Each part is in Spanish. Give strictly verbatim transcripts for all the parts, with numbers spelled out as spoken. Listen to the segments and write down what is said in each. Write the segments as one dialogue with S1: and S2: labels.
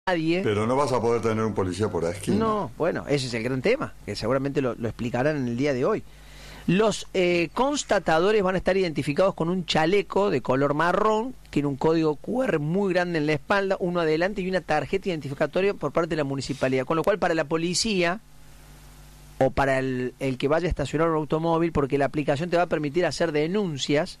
S1: nadie.
S2: Pero no vas a poder tener un policía por la esquina.
S1: No, bueno, ese es el gran tema, que seguramente lo, lo explicarán en el día de hoy. Los eh, constatadores van a estar identificados con un chaleco de color marrón, tiene un código cu erre muy grande en la espalda, uno adelante y una tarjeta identificatoria por parte de la municipalidad. Con lo cual, para la policía o para el, el que vaya a estacionar un automóvil, porque la aplicación te va a permitir hacer denuncias,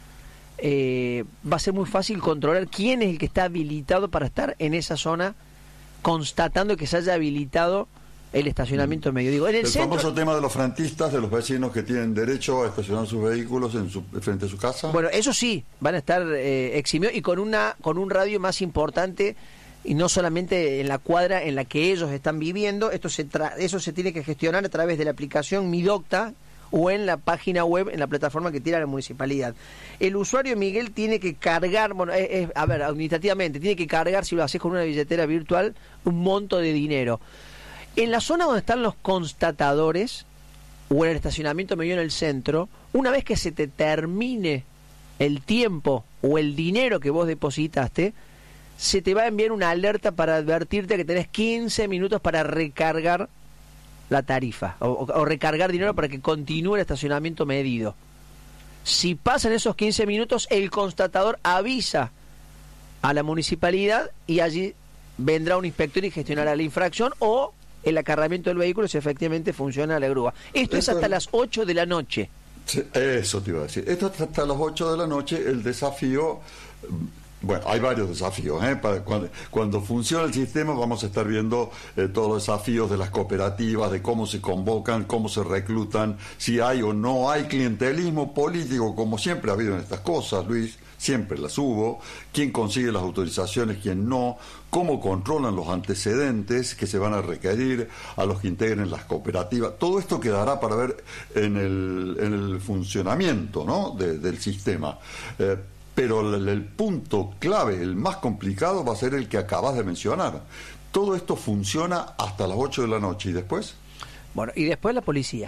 S1: eh, va a ser muy fácil controlar quién es el que está habilitado para estar en esa zona, constatando que se haya habilitado el estacionamiento medio. Digo, en el,
S2: el
S1: centro,
S2: famoso tema de los frentistas, de los vecinos que tienen derecho a estacionar sus vehículos en su, frente a su casa.
S1: Bueno, eso sí, van a estar eh, eximidos y con una con un radio más importante, y no solamente en la cuadra en la que ellos están viviendo. Esto se tra eso se tiene que gestionar a través de la aplicación Midocta o en la página web, en la plataforma que tiene la municipalidad. El usuario, Miguel, tiene que cargar, bueno, es, es, a ver, administrativamente, tiene que cargar, si lo haces con una billetera virtual, un monto de dinero. En la zona donde están los constatadores, o en el estacionamiento medio en el centro, una vez que se te termine el tiempo o el dinero que vos depositaste, se te va a enviar una alerta para advertirte que tenés quince minutos para recargar la tarifa, o, o recargar dinero para que continúe el estacionamiento medido. Si pasan esos quince minutos, el constatador avisa a la municipalidad y allí vendrá un inspector y gestionará la infracción o el acarreamiento del vehículo si efectivamente funciona la grúa. Esto, Esto es hasta es... las ocho de la noche.
S2: Sí, eso te iba a decir. Esto es hasta las ocho de la noche. El desafío, bueno, hay varios desafíos, ¿eh? Para cuando, cuando funciona el sistema vamos a estar viendo eh, todos los desafíos de las cooperativas, de cómo se convocan, cómo se reclutan, si hay o no hay clientelismo político, como siempre ha habido en estas cosas, Luis. Siempre las hubo, quién consigue las autorizaciones, quién no, cómo controlan los antecedentes que se van a requerir a los que integren las cooperativas. Todo esto quedará para ver en el, en el funcionamiento, ¿no?, de, del sistema. Eh, pero el, el punto clave, el más complicado, va a ser el que acabas de mencionar. Todo esto funciona hasta las ocho de la noche, ¿y después?
S1: Bueno, y después la policía.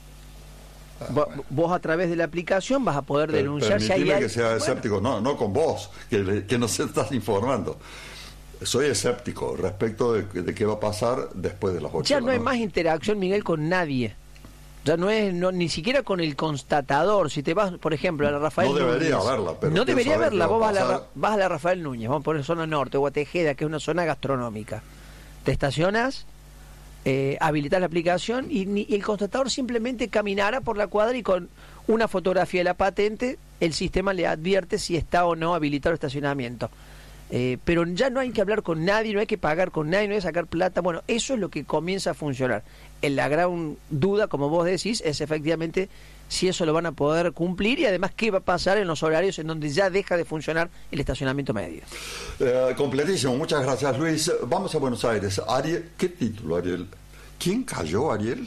S1: Vos, vos a través de la aplicación vas a poder
S2: Pero,
S1: denunciar si hay...
S2: que sea escéptico, bueno. no, no con vos, que, que nos estás informando. Soy escéptico respecto de, de qué va a pasar después de las ocho.
S1: Ya
S2: de
S1: no
S2: la
S1: hay
S2: noche.
S1: más interacción, Miguel, con nadie. Ya no es no, ni siquiera con el constatador. Si te vas, por ejemplo, a la Rafael
S2: No
S1: Núñez,
S2: debería haberla, pero
S1: no debería haberla. Vos
S2: va
S1: vas a, la, vas a la Rafael Núñez, vamos por la zona norte, Guatejeda, que es una zona gastronómica. Te estacionas, eh, habilitas la aplicación y, ni, y el constatador simplemente caminará por la cuadra y con una fotografía de la patente el sistema le advierte si está o no habilitado el estacionamiento. Eh, pero ya no hay que hablar con nadie, no hay que pagar con nadie, no hay que sacar plata. Bueno, eso es lo que comienza a funcionar. En la gran duda, como vos decís, es efectivamente si eso lo van a poder cumplir y además qué va a pasar en los horarios en donde ya deja de funcionar el estacionamiento medio.
S2: Eh, completísimo, muchas gracias, Luis. Vamos a Buenos Aires. Ariel, ¿qué título, Ariel? ¿Quién cayó, Ariel?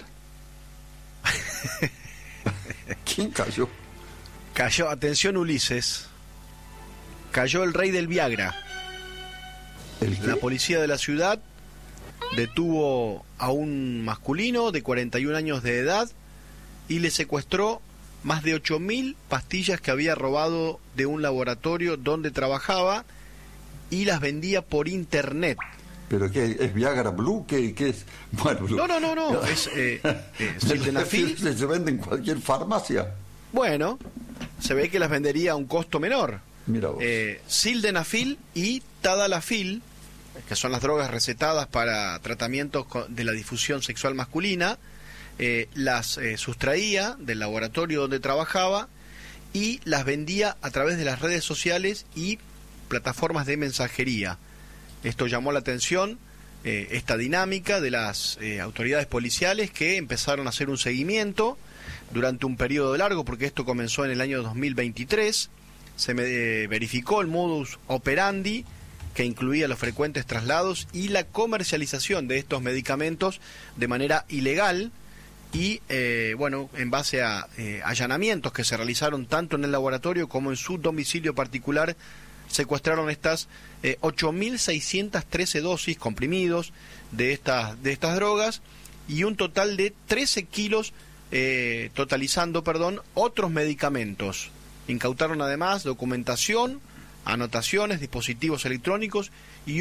S2: ¿Quién cayó?
S3: Cayó, atención, Ulises. Cayó el rey del Viagra.
S2: ¿El qué?
S3: La policía de la ciudad detuvo a un masculino de cuarenta y un años de edad y le secuestró más de ocho mil pastillas que había robado de un laboratorio donde trabajaba y las vendía por internet.
S2: ¿Pero qué? ¿Es Viagra Blue? ¿Qué, qué es? Bueno, Blue.
S3: No, no, no, no. Es eh, eh, sildenafil.
S2: Se vende en cualquier farmacia.
S3: Bueno, se ve que las vendería a un costo menor.
S2: Mira vos.
S3: Eh, sildenafil y tadalafil, que son las drogas recetadas para tratamientos de la difusión sexual masculina, eh, las eh, sustraía del laboratorio donde trabajaba y las vendía a través de las redes sociales y plataformas de mensajería. Esto llamó la atención, eh, esta dinámica de las eh, autoridades policiales, que empezaron a hacer un seguimiento durante un periodo largo, porque esto comenzó en el año dos mil veintitrés. Se me, eh, verificó el modus operandi, que incluía los frecuentes traslados y la comercialización de estos medicamentos de manera ilegal y, eh, bueno, en base a eh, allanamientos que se realizaron tanto en el laboratorio como en su domicilio particular, secuestraron estas eh, ocho mil seiscientas trece dosis, comprimidos de estas, de estas drogas, y un total de trece kilos, eh, totalizando, perdón, otros medicamentos. Incautaron además documentación, anotaciones, dispositivos electrónicos y un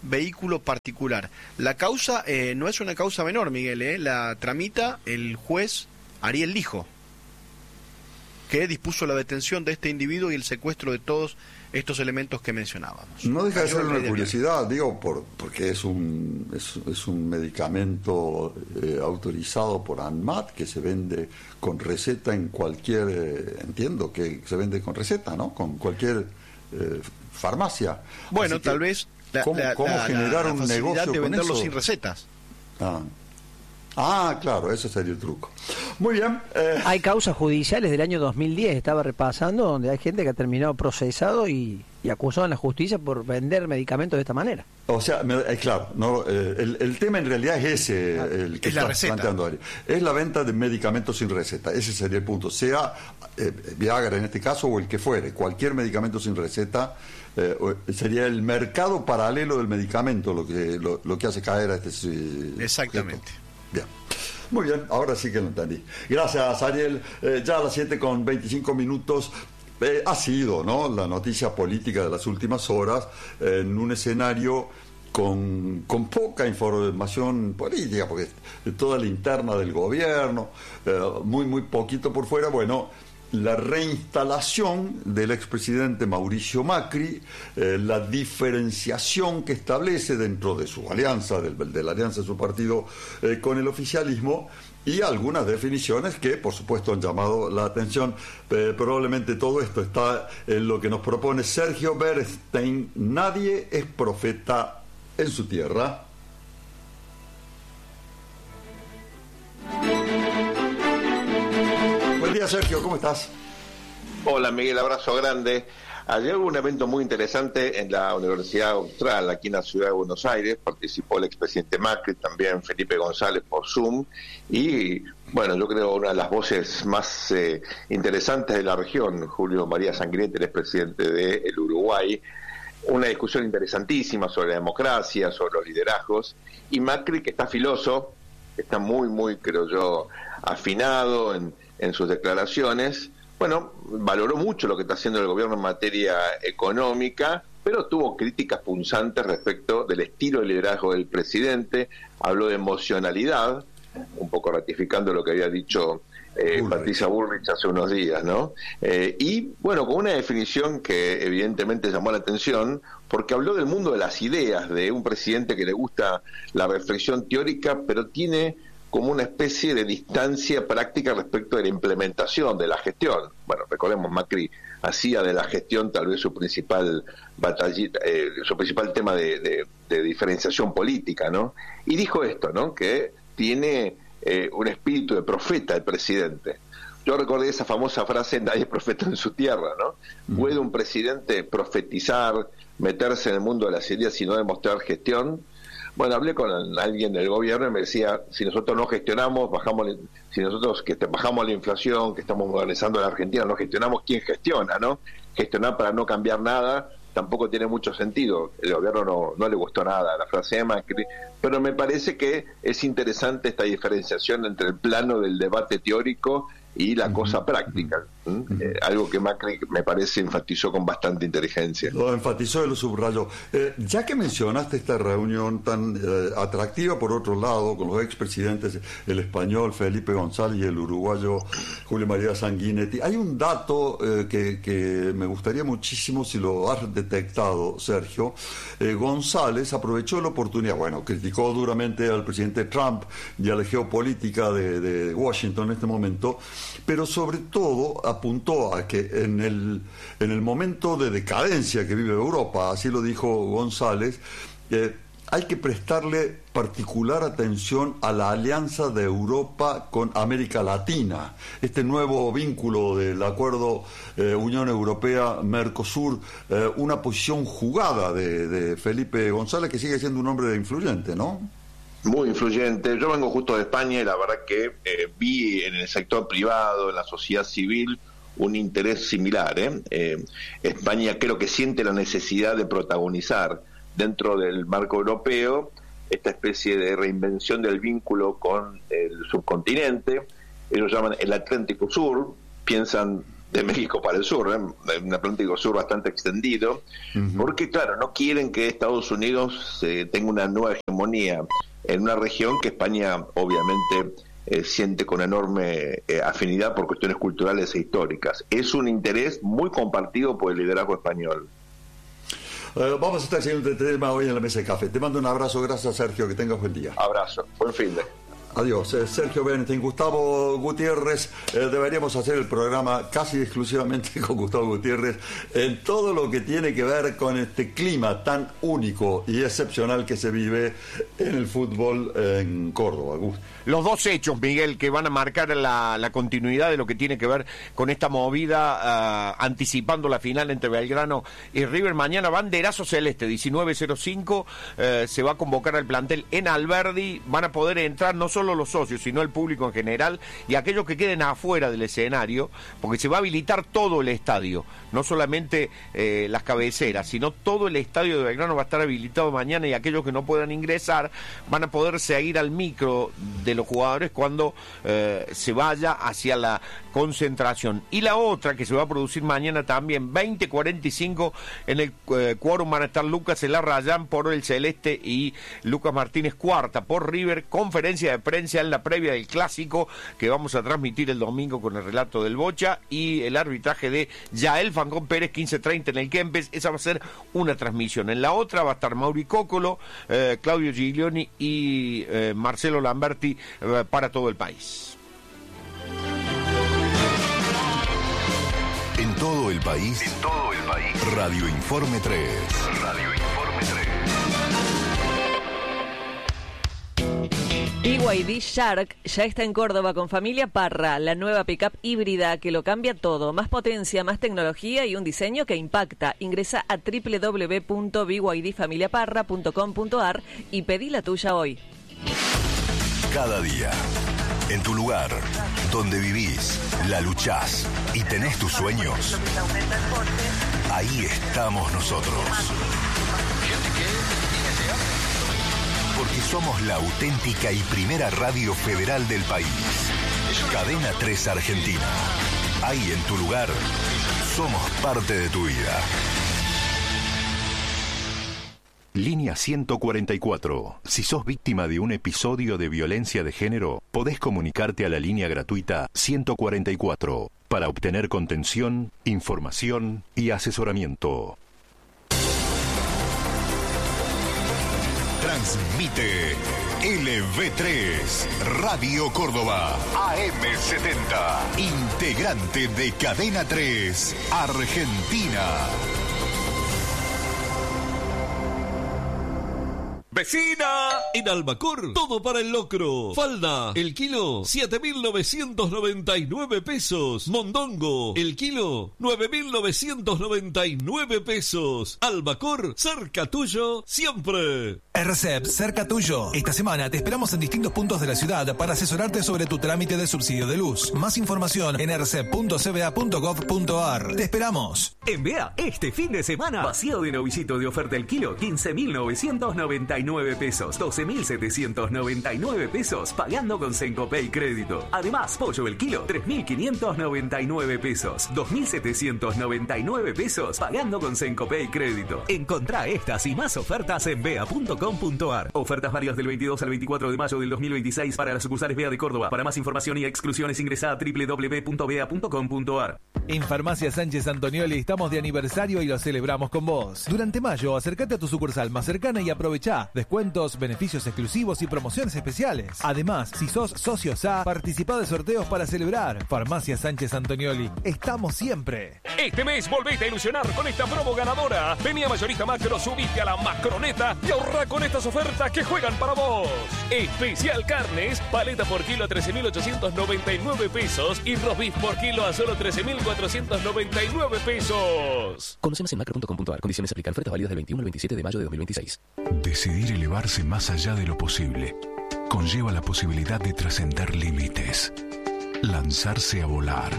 S3: vehículo particular. La causa eh, no es una causa menor, Miguel, eh, la tramita el juez Ariel Lijo, que dispuso la detención de este individuo y el secuestro de todos estos elementos que mencionábamos.
S2: No deja de ser una curiosidad, digo, por, porque es un es, es un medicamento eh, autorizado por ANMAT, que se vende con receta en cualquier, eh, entiendo que se vende con receta, ¿no? Con cualquier eh, farmacia.
S3: Bueno,
S2: Así
S3: tal
S2: que,
S3: vez la,
S2: ¿cómo,
S3: la,
S2: cómo
S3: la,
S2: generar
S3: la
S2: un
S3: facilidad
S2: negocio
S3: de
S2: con
S3: venderlo
S2: eso?
S3: sin recetas.
S2: Ah. Ah, claro, ese sería el truco. Muy bien. Eh.
S1: Hay causas judiciales del año dos mil diez, estaba repasando, donde hay gente que ha terminado procesado y, y acusado en la justicia por vender medicamentos de esta manera.
S2: O sea, me, eh, claro, no, eh, el, el tema en realidad es ese, ah, el que
S3: es la receta.
S2: Planteando Ari. Es la venta de medicamentos sin receta, ese sería el punto. Sea eh, Viagra en este caso o el que fuere, cualquier medicamento sin receta, eh, sería el mercado paralelo del medicamento lo que, lo, lo que hace caer a este... Eh,
S3: Exactamente.
S2: Esto. Bien. Muy bien, ahora sí que lo entendí. Gracias, Ariel. Eh, ya a las siete con veinticinco minutos eh, ha sido, ¿no?, la noticia política de las últimas horas eh, en un escenario con, con poca información política, porque toda la interna del gobierno, eh, muy, muy poquito por fuera. Bueno, la reinstalación del expresidente Mauricio Macri, eh, la diferenciación que establece dentro de su alianza, del, de la alianza de su partido eh, con el oficialismo, y algunas definiciones que, por supuesto, han llamado la atención. Eh, probablemente todo esto está en lo que nos propone Sergio Bernstein. Nadie es profeta en su tierra. Buen día, Sergio, ¿cómo estás?
S4: Hola, Miguel, abrazo grande. Ayer hubo un evento muy interesante en la Universidad Austral, aquí en la ciudad de Buenos Aires. Participó el expresidente Macri, también Felipe González por Zoom. Y, bueno, yo creo una de las voces más eh, interesantes de la región, Julio María Sanguinetti, el expresidente del Uruguay. Una discusión interesantísima sobre la democracia, sobre los liderazgos. Y Macri, que está filoso, está muy, muy, creo yo, afinado en, en sus declaraciones. Bueno, valoró mucho lo que está haciendo el gobierno en materia económica, pero tuvo críticas punzantes respecto del estilo de liderazgo del presidente. Habló de emocionalidad, un poco ratificando lo que había dicho eh, Patricia Bullrich hace unos días, ¿no? Eh, y, bueno, con una definición que evidentemente llamó la atención, porque habló del mundo de las ideas, de un presidente que le gusta la reflexión teórica, pero tiene como una especie de distancia práctica respecto de la implementación de la gestión. Bueno, recordemos, Macri hacía de la gestión tal vez su principal batallita, eh, su principal tema de, de, de diferenciación política, ¿no? Y dijo esto, ¿no?, que tiene eh, un espíritu de profeta el presidente. Yo recordé esa famosa frase, nadie es profeta en su tierra, ¿no? Mm. ¿Puede un presidente profetizar, meterse en el mundo de las ideas y no demostrar gestión? Bueno, hablé con alguien del gobierno y me decía, si nosotros no gestionamos, bajamos, si nosotros que bajamos la inflación, que estamos modernizando la Argentina, no gestionamos, ¿quién gestiona, no? Gestionar para no cambiar nada tampoco tiene mucho sentido. El gobierno no, no le gustó nada la frase de Macri, pero me parece que es interesante esta diferenciación entre el plano del debate teórico y la uh-huh. cosa práctica, uh-huh. eh, algo que Macri me parece enfatizó con bastante inteligencia.
S2: Lo enfatizó y lo subrayó. Eh, ya que mencionaste esta reunión tan eh, atractiva, por otro lado, con los expresidentes, el español Felipe González y el uruguayo Julio María Sanguinetti, hay un dato eh, que, que me gustaría muchísimo si lo has detectado, Sergio. eh, González aprovechó la oportunidad, bueno, criticó duramente al presidente Trump y a la geopolítica de, de Washington en este momento, pero sobre todo apuntó a que en el, en el momento de decadencia que vive Europa, así lo dijo González, eh, hay que prestarle particular atención a la alianza de Europa con América Latina, este nuevo vínculo del acuerdo eh, Unión Europea-Mercosur, eh, una posición jugada de, de Felipe González, que sigue siendo un hombre influyente, ¿no?
S4: Muy influyente. Yo vengo justo de España y la verdad que eh, vi en el sector privado, en la sociedad civil, un interés similar. ¿eh? Eh, España creo que siente la necesidad de protagonizar dentro del marco europeo esta especie de reinvención del vínculo con el subcontinente. Ellos llaman el Atlántico Sur, piensan de México para el sur, ¿eh? Un Atlántico Sur bastante extendido, uh-huh. porque claro, no quieren que Estados Unidos eh, tenga una nueva hegemonía en una región que España obviamente eh, siente con enorme eh, afinidad por cuestiones culturales e históricas. Es un interés muy compartido por el liderazgo español.
S2: Uh, vamos a estar siguiendo este tema hoy en la mesa de café. Te mando un abrazo, gracias Sergio, que tengas buen día.
S4: Abrazo, buen fin de.
S2: Adiós, eh, Sergio Benettin, Gustavo Gutiérrez. Eh, deberíamos hacer el programa casi exclusivamente con Gustavo Gutiérrez en todo lo que tiene que ver con este clima tan único y excepcional que se vive en el fútbol en Córdoba. Gust-
S5: Los dos hechos, Miguel, que van a marcar la, la continuidad de lo que tiene que ver con esta movida, uh, anticipando la final entre Belgrano y River. Mañana banderazo celeste, diecinueve cero cinco, uh, se va a convocar al plantel en Alberdi. Van a poder entrar no solo los socios, sino el público en general y aquellos que queden afuera del escenario, porque se va a habilitar todo el estadio, no solamente eh, las cabeceras, sino todo el estadio de Belgrano va a estar habilitado mañana, y aquellos que no puedan ingresar van a poder seguir al micro de los jugadores cuando eh, se vaya hacia la concentración. Y la otra que se va a producir mañana también, veinte cuarenta y cinco, en el eh, quórum van a estar Lucas Elarrayán por el Celeste y Lucas Martínez Cuarta por River. Conferencia de prensa en la previa del clásico que vamos a transmitir el domingo con el relato del Bocha y el arbitraje de Yael Fancón Pérez, quince treinta en el Kempes. Esa va a ser una transmisión. En la otra va a estar Mauri Cócolo, eh, Claudio Giglioni y eh, Marcelo Lamberti eh, para todo el país.
S6: En todo el país. En todo el país. Radio Informe tres. Radio Informe tres.
S7: B Y D Shark ya está en Córdoba con Familia Parra, la nueva pickup híbrida que lo cambia todo. Más potencia, más tecnología y un diseño que impacta. Ingresa a doble u doble u doble u punto b y d familia parra punto com punto a r y pedí la tuya hoy.
S6: Cada día, en tu lugar, donde vivís, la luchás y tenés tus sueños, ahí estamos nosotros. Porque somos la auténtica y primera radio federal del país. Cadena tres Argentina. Ahí en tu lugar, somos parte de tu vida. Línea ciento cuarenta y cuatro. Si sos víctima de un episodio de violencia de género, podés comunicarte a la línea gratuita ciento cuarenta y cuatro para obtener contención, información y asesoramiento. Transmite L V tres, Radio Córdoba, A M setenta, integrante de Cadena tres, Argentina.
S8: ¡Vecina! En Albacor, todo para el locro. Falda, el kilo, siete mil novecientos noventa y nueve pesos. Mondongo, el kilo, nueve mil novecientos noventa y nueve pesos. Albacor, cerca tuyo, siempre.
S9: R C E P, cerca tuyo. Esta semana te esperamos en distintos puntos de la ciudad para asesorarte sobre tu trámite de subsidio de luz. Más información en r c e p punto c b a punto gov punto a r. Te esperamos.
S10: En B A, este fin de semana, vacío de novillito de oferta el kilo, quince mil novecientos noventa y nueve pesos, doce mil setecientos noventa y nueve pesos, pagando con Sencopay Crédito. Además, pollo el kilo, tres mil quinientos noventa y nueve pesos, dos mil setecientos noventa y nueve pesos, pagando con Sencopay Crédito. Encontrá estas y más ofertas en b a punto com punto a r. Ofertas válidas del veintidós al veinticuatro de mayo del dos mil veintiséis para las sucursales B A de Córdoba. Para más información y exclusiones ingresa a doble u doble u doble u punto b a punto com punto a r.
S11: En Farmacia Sánchez Antonioli estamos de aniversario y lo celebramos con vos. Durante mayo, acércate a tu sucursal más cercana y aprovechá descuentos, beneficios exclusivos y promociones especiales. Además, si sos socio S A, participá de sorteos para celebrar. Farmacia Sánchez Antonioli, estamos siempre.
S12: Este mes volvete a ilusionar con esta promo ganadora. Vení a Mayorista Macro, subite a la Macroneta y ahorrá con estas ofertas que juegan para vos. Especial carnes, paleta por kilo a trece mil ochocientos noventa y nueve pesos y roast beef por kilo a solo trece mil cuatrocientos noventa y nueve pesos.
S13: Conoce más en macro punto com punto a r. Condiciones aplican. Ofertas válidas del veintiuno al veintisiete de mayo de dos mil veintiséis.
S6: Decidir elevarse más allá de lo posible conlleva la posibilidad de trascender límites, lanzarse a volar.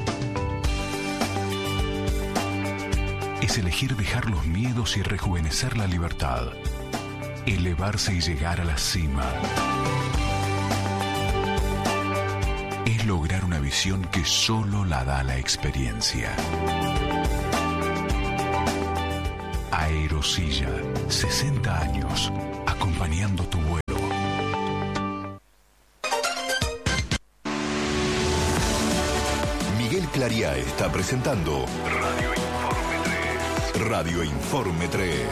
S6: Es elegir dejar los miedos y rejuvenecer la libertad, elevarse y llegar a la cima.
S14: es lograr una visión que solo la da la experiencia. Aerosilla, sesenta años, acompañando tu vuelo.
S6: Miguel Clariá está presentando Radio Informe tres. Radio Informe tres.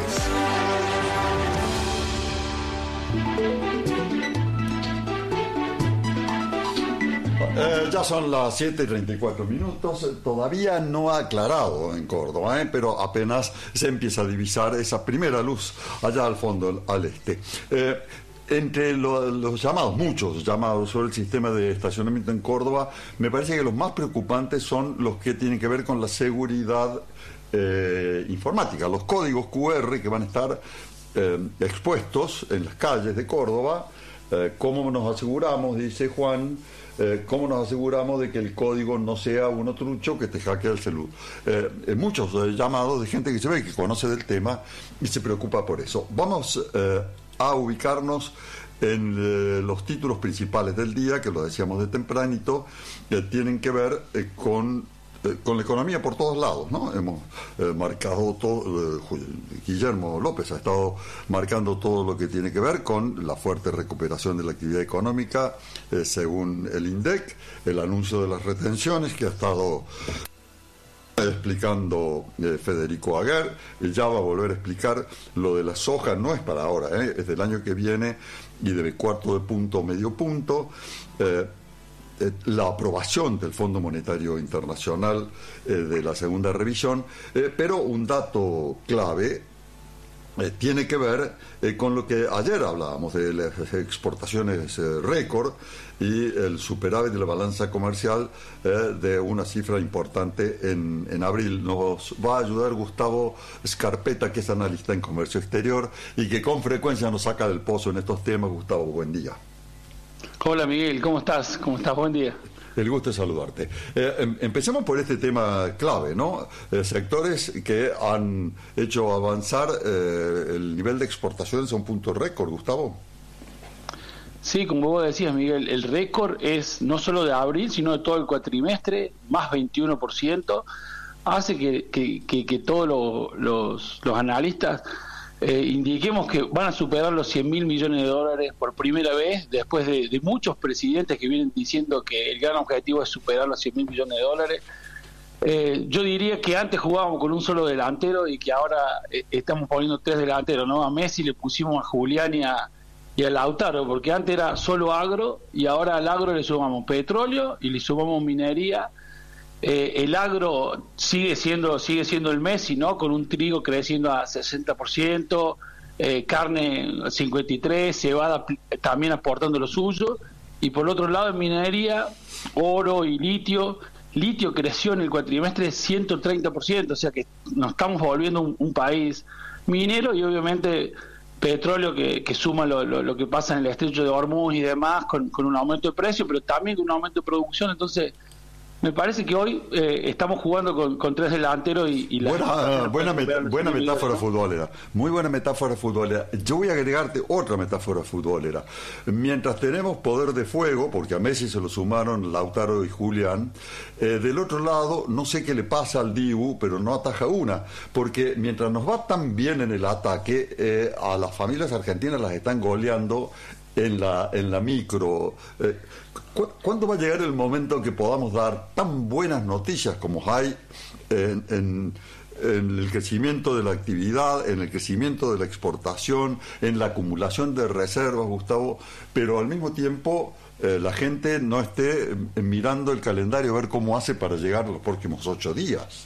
S2: Eh, ya son las siete y treinta y cuatro minutos, todavía no ha aclarado en Córdoba, ¿eh? Pero apenas se empieza a divisar esa primera luz allá al fondo, al este. Eh, Entre lo, los llamados, muchos llamados sobre el sistema de estacionamiento en Córdoba, me parece que los más preocupantes son los que tienen que ver con la seguridad eh, informática, los códigos cu erre que van a estar eh, expuestos en las calles de Córdoba. Eh, ¿Cómo nos aseguramos, dice Juan, eh, cómo nos aseguramos de que el código no sea uno trucho que te hackea el celular? Eh, muchos eh, llamados de gente que se ve que conoce del tema y se preocupa por eso. Vamos eh, a ubicarnos en eh, los títulos principales del día, que lo decíamos de tempranito, eh, tienen que ver eh, con, eh, con la economía por todos lados, ¿no? Hemos eh, marcado todo, eh, Guillermo López ha estado marcando todo lo que tiene que ver con la fuerte recuperación de la actividad económica, eh, según el INDEC, el anuncio de las retenciones que ha estado explicando eh, Federico Aguer, y ya va a volver a explicar lo de la soja, no es para ahora, eh, es del año que viene y de cuarto de punto, medio punto. Eh, eh, la aprobación del Fondo Monetario Internacional eh, de la segunda revisión, eh, pero un dato clave Eh, tiene que ver eh, con lo que ayer hablábamos de las exportaciones eh, récord y el superávit de la balanza comercial eh, de una cifra importante en, en abril. Nos va a ayudar Gustavo Scarpeta, que es analista en comercio exterior y que con frecuencia nos saca del pozo en estos temas. Gustavo, buen día.
S15: Hola Miguel, ¿cómo estás? ¿Cómo estás? Buen día.
S2: El gusto es saludarte. Eh, em, empecemos por este tema clave, ¿no? Eh, sectores que han hecho avanzar eh, el nivel de exportaciones a un punto récord, Gustavo.
S15: Sí, como vos decías, Miguel, el récord es no solo de abril, sino de todo el cuatrimestre, más veintiuno por ciento. Hace que, que, que, que todos lo, los, los analistas eh, indiquemos que van a superar los cien mil millones de dólares por primera vez, después de, de muchos presidentes que vienen diciendo que el gran objetivo es superar los cien mil millones de dólares. Eh, yo diría que antes jugábamos con un solo delantero y que ahora eh, estamos poniendo tres delanteros, ¿no? A Messi le pusimos a Julián y a, y a Lautaro, porque antes era solo agro y ahora al agro le sumamos petróleo y le sumamos minería. Eh, el agro sigue siendo sigue siendo el Messi, ¿no? Con un trigo creciendo a sesenta por ciento, eh, carne cincuenta y tres por ciento, cebada también aportando lo suyo, y por otro lado en minería, oro y litio. Litio creció en el cuatrimestre ciento treinta por ciento, o sea que nos estamos volviendo un, un país minero, y obviamente petróleo que, que suma lo, lo, lo que pasa en el estrecho de Hormuz y demás, con, con un aumento de precio, pero también con un aumento de producción. Entonces me parece que hoy eh, estamos jugando con, con tres delanteros y, y la
S2: buena, buena, meta, buena metáfora futbolera, muy buena metáfora futbolera. Yo voy a agregarte otra metáfora futbolera. Mientras tenemos poder de fuego, porque a Messi se lo sumaron Lautaro y Julián, eh, del otro lado no sé qué le pasa al Dibu, pero no ataja una, porque mientras nos va tan bien en el ataque, eh, a las familias argentinas las están goleando en la en la micro. Eh, ¿cu ¿Cuándo va a llegar el momento que podamos dar tan buenas noticias como hay en, en, en el crecimiento de la actividad, en el crecimiento de la exportación, en la acumulación de reservas, Gustavo, pero al mismo tiempo eh, la gente no esté eh, mirando el calendario a ver cómo hace para llegar los próximos ocho días?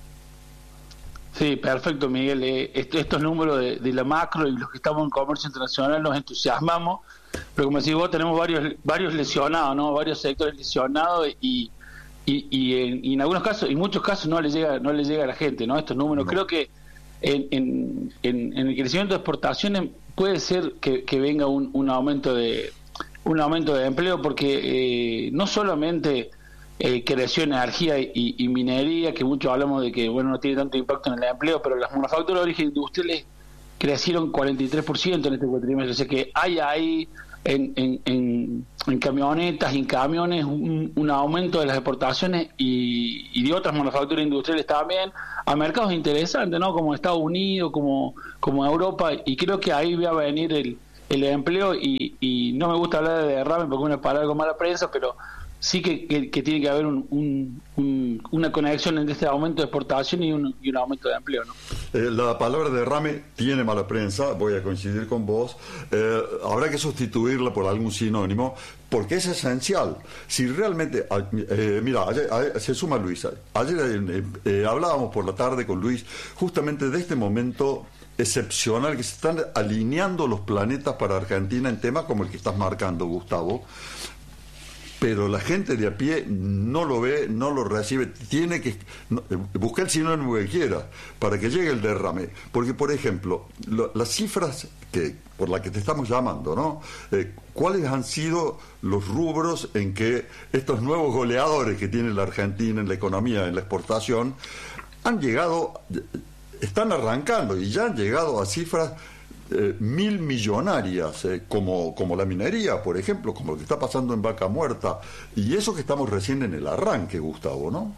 S15: Sí, perfecto, Miguel. Eh, est estos números de, de la macro y los que estamos en comercio internacional nos entusiasmamos, pero como decís vos, tenemos varios varios lesionados, ¿no? Varios sectores lesionados y y, y, en, y en algunos casos, en muchos casos no le llega no le llega a la gente, ¿no? Estos números. No. Creo que en, en, en, en el crecimiento de exportaciones puede ser que, que venga un, un aumento de un aumento de empleo, porque eh, no solamente Eh, creció energía y, y minería, que muchos hablamos de que bueno no tiene tanto impacto en el empleo, pero las manufacturas de origen industriales crecieron cuarenta y tres por ciento en este cuatrimestre, o sea que hay ahí en, en, en, en camionetas y en camiones un, un aumento de las exportaciones y, y de otras manufacturas industriales también a mercados interesantes, ¿no? Como Estados Unidos, como, como Europa, y creo que ahí va a venir el, el empleo y, y no me gusta hablar de derrame porque es una palabra con mala prensa, pero sí que, que, que tiene que haber un, un, un, una conexión entre este aumento de exportación y un, y un aumento de empleo, ¿no?
S2: Eh, la palabra derrame tiene mala prensa, voy a coincidir con vos. Eh, habrá que sustituirla por algún sinónimo, porque es esencial. Si realmente, eh, mira, ayer, ayer, se suma Luis. Ayer eh, eh, hablábamos por la tarde con Luis justamente de este momento excepcional que se están alineando los planetas para Argentina en temas como el que estás marcando, Gustavo. Pero la gente de a pie no lo ve, no lo recibe, tiene que no, buscar el sinónimo que quiera para que llegue el derrame. Porque, por ejemplo, lo, las cifras que por las que te estamos llamando, ¿no? Eh, ¿Cuáles han sido los rubros en que estos nuevos goleadores que tiene la Argentina en la economía, en la exportación, han llegado, están arrancando y ya han llegado a cifras Eh, mil millonarias, eh, como, como la minería, por ejemplo, como lo que está pasando en Vaca Muerta, y eso que estamos recién en el arranque, Gustavo, ¿no?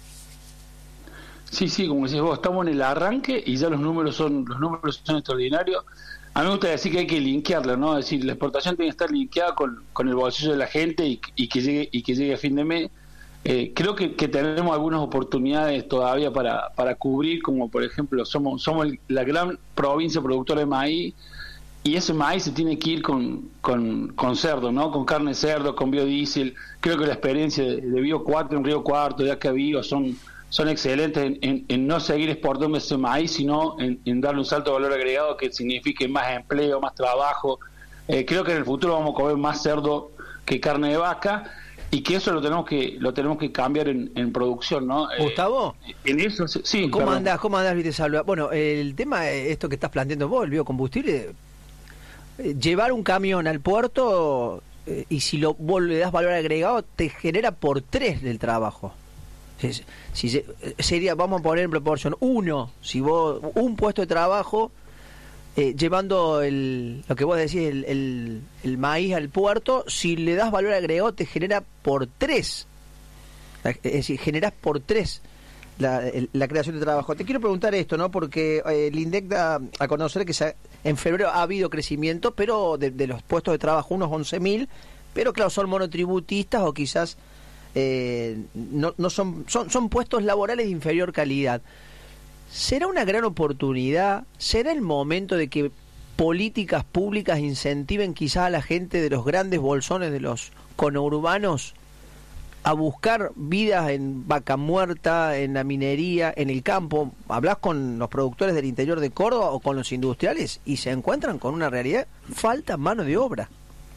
S15: Sí, sí, como decís vos, estamos en el arranque y ya los números son los números son extraordinarios. A mí me gusta decir que hay que linkearla, ¿no? Es decir, la exportación tiene que estar linkeada con, con el bolsillo de la gente y, y que llegue y que llegue a fin de mes. Eh, creo que, que tenemos algunas oportunidades todavía para, para cubrir, como por ejemplo somos somos el, la gran provincia productora de maíz, y ese maíz se tiene que ir con, con, con cerdo, ¿no? Con carne de cerdo, con biodiesel. Creo que la experiencia de, de Bio cuatro en Río Cuarto, de Acá Bio, son, son excelentes en, en, en no seguir exportando ese maíz, sino en, en darle un salto de valor agregado que signifique más empleo, más trabajo. Eh, creo que en el futuro vamos a comer más cerdo que carne de vaca, y que eso lo tenemos que lo tenemos que cambiar en, en producción, ¿no?
S1: Gustavo,
S15: eh, en eso sí.
S1: ¿Cómo
S15: perdón.
S1: andás? ¿Cómo andás, Luis? Te saluda. Bueno, el tema, esto que estás planteando vos, el biocombustible, eh, llevar un camión al puerto eh, y si lo vos le das valor agregado te genera por tres del trabajo. Si, si se, sería, vamos a poner en proporción, uno, si vos un puesto de trabajo Eh, llevando el, lo que vos decís, el, el, el maíz al puerto, si le das valor agregado te genera por tres, es decir, generás por tres la, el, la creación de trabajo. Te quiero preguntar esto, ¿no? Porque eh, el INDEC da a conocer que se, en febrero ha habido crecimiento, pero de, de los puestos de trabajo, unos once mil, pero claro, son monotributistas o quizás eh, no, no son, son, son puestos laborales de inferior calidad. ¿Será una gran oportunidad? ¿Será el momento de que políticas públicas incentiven quizás a la gente de los grandes bolsones, de los conurbanos, a buscar vidas en Vaca Muerta, en la minería, en el campo? Hablas con los productores del interior de Córdoba o con los industriales y se encuentran con una realidad: falta mano de obra.